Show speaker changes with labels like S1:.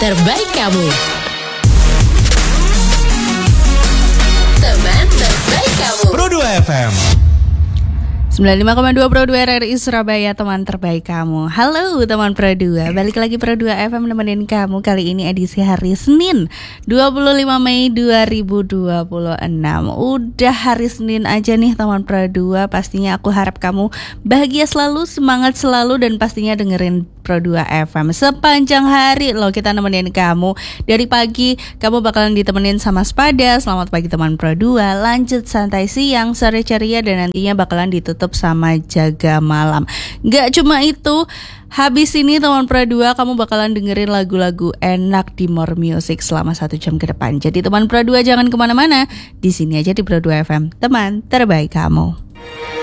S1: terbaik kamu. Teman terbaik kamu.
S2: Pro 2 FM
S3: 95,2 Pro 2 RRI Surabaya, teman terbaik kamu. Halo teman Pro 2, balik lagi Pro 2 FM nemenin kamu. Kali ini edisi hari Senin 25 Mei 2026. Udah hari Senin aja nih teman Pro 2. Pastinya aku harap kamu bahagia selalu, semangat selalu, dan pastinya dengerin Pro 2 FM sepanjang hari loh. Kita nemenin kamu dari pagi, kamu bakalan ditemenin sama Spada. Selamat pagi teman Pro 2. Lanjut santai siang, sore ceria, dan nantinya bakalan ditutup sama Jaga Malam. Gak cuma itu, habis ini teman Pro 2 kamu bakalan dengerin lagu-lagu enak di More Music selama 1 jam ke depan. Jadi teman Pro 2 jangan kemana-mana, di sini aja di Pro 2 FM, teman terbaik kamu.